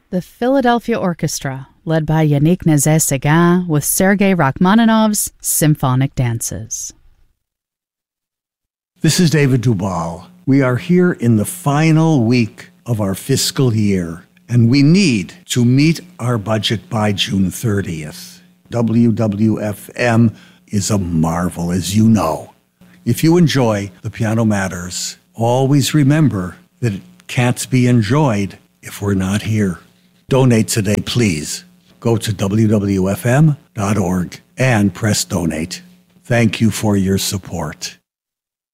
The Philadelphia Orchestra, led by Yannick Nézet-Séguin with Sergei Rachmaninoff's Symphonic Dances. This is David Dubal. We are here in the final week of our fiscal year, and we need to meet our budget by June 30th. WWFM is a marvel, as you know. If you enjoy The Piano Matters, always remember that it can't be enjoyed if we're not here. Donate today, please. Go to WWFM.org and press donate. Thank you for your support.